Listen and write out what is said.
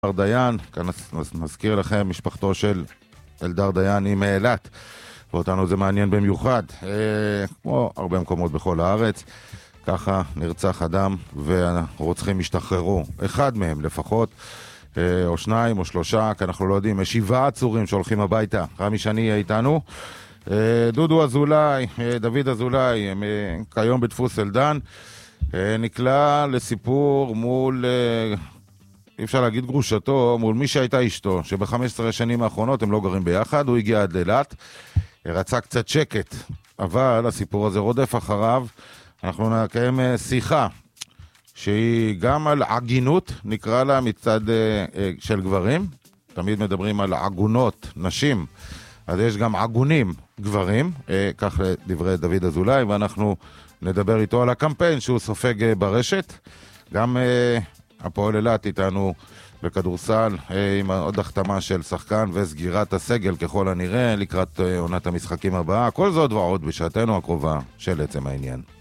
דיין, כאן נזכיר לכם, משפחתו של אלדר דיין היא מאילת, ואותנו זה מעניין במיוחד, כמו הרבה מקומות בכל הארץ. ככה נרצח אדם והרוצחים השתחררו, אחד מהם לפחות, או שניים או שלושה, כי אנחנו לא יודעים. יש 7 עצורים שהולכים הביתה. רמי שני יהיה איתנו, דודו אזולאי, דוד אזולאי, כיום בדפוס אלדן, נקלע לסיפור מול, אי אפשר להגיד גרושתו, מול מי שהייתה אשתו, שב-15 שנים האחרונות הם לא גרים ביחד. הוא הגיע עד אילת, רצה קצת שקט, אבל הסיפור הזה רודף אחריו. אנחנו נקיים שיחה שהיא גם על עגינות, נקרא לה, מצד של גברים. תמיד מדברים על עגונות נשים, אז יש גם עגונים גברים, כך לדברי דוד אזולאי, ואנחנו נדבר איתו על הקמפיין שהוא סופג ברשת. גם הפועל אילת איתנו בכדורסל, עם עוד החתמה של שחקן וסגירת הסגל ככל הנראה לקראת עונת המשחקים הבאה. כל זאת ועוד בשעתנו הקרובה של עצם העניין.